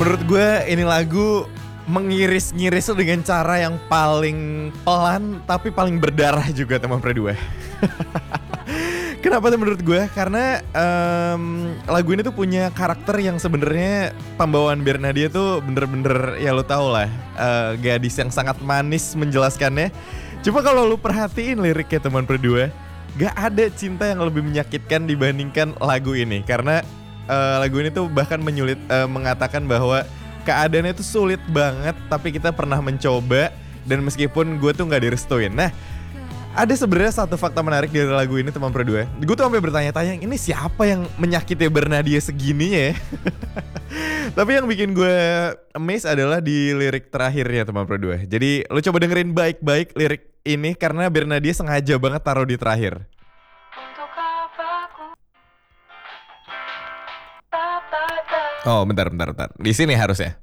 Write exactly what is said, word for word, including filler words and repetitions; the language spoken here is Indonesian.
Menurut gue ini lagu mengiris-ngiris dengan cara yang paling pelan tapi paling berdarah juga teman Pre dua. Kenapa tuh menurut gue? Karena um, lagu ini tuh punya karakter yang sebenarnya pembawaan Bernadia tuh bener-bener ya lo tau lah, uh, gadis yang sangat manis menjelaskannya. Coba kalau lu perhatiin liriknya teman Pre dua, gak ada cinta yang lebih menyakitkan dibandingkan lagu ini. Karena uh, lagu ini tuh bahkan menyulit uh, mengatakan bahwa keadaannya tuh sulit banget tapi kita pernah mencoba dan meskipun gue tuh gak direstuin. Nah, ada sebenarnya satu fakta menarik dari lagu ini teman Pre dua. Gue tuh sampai bertanya-tanya, ini siapa yang menyakiti Bernadia segininya ya? Tapi yang bikin gue amazed adalah di lirik terakhirnya teman Pre dua. Jadi lo coba dengerin baik-baik lirik ini karena Bernadia sengaja banget taruh di terakhir. Oh bentar bentar bentar. Di sini harusnya.